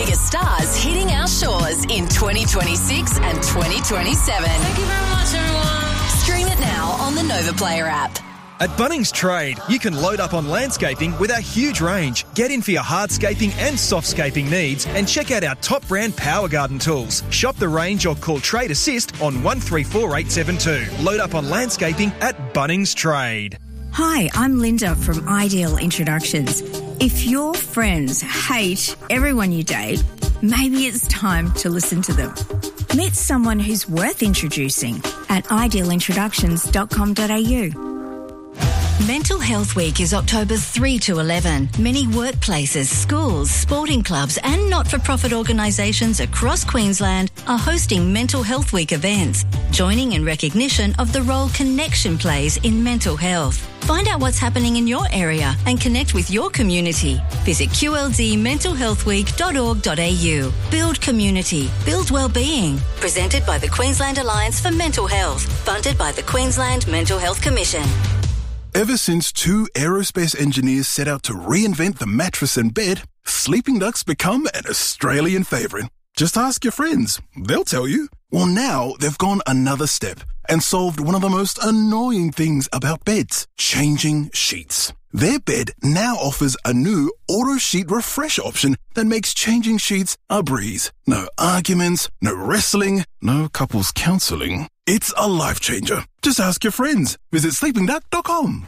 biggest stars hitting our shores in 2026 and 2027. Thank you very much, everyone. Stream it now on the Nova Player app. At Bunnings Trade, you can load up on landscaping with our huge range. Get in for your hardscaping and softscaping needs and check out our top brand Power Garden tools. Shop the range or call Trade Assist on 134872. Load up on landscaping at Bunnings Trade. Hi, I'm Linda from Ideal Introductions. If your friends hate everyone you date, maybe it's time to listen to them. Meet someone who's worth introducing at idealintroductions.com.au. Mental Health Week is October 3 to 11. Many workplaces, schools, sporting clubs and not-for-profit organisations across Queensland are hosting Mental Health Week events, joining in recognition of the role connection plays in mental health. Find out what's happening in your area and connect with your community. Visit qldmentalhealthweek.org.au. Build community. Build wellbeing. Presented by the Queensland Alliance for Mental Health. Funded by the Queensland Mental Health Commission. Ever since two aerospace engineers set out to reinvent the mattress and bed, Sleeping Duck's become an Australian favourite. Just ask your friends. They'll tell you. Well, now they've gone another step and solved one of the most annoying things about beds, changing sheets. Their bed now offers a new auto sheet refresh option that makes changing sheets a breeze. No arguments, no wrestling, no couples counselling. It's a life changer. Just ask your friends. Visit sleepingduck.com.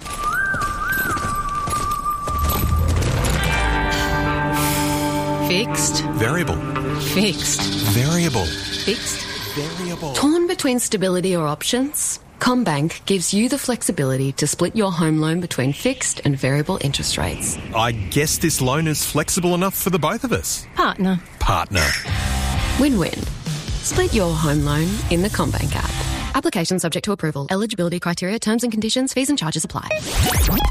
Fixed. Variable. Fixed. Variable. Fixed. Variable. Torn between stability or options? CommBank gives you the flexibility to split your home loan between fixed and variable interest rates. I guess this loan is flexible enough for the both of us. Partner. Win-win. Split your home loan in the CommBank app. Application subject to approval. Eligibility criteria, terms and conditions, fees and charges apply.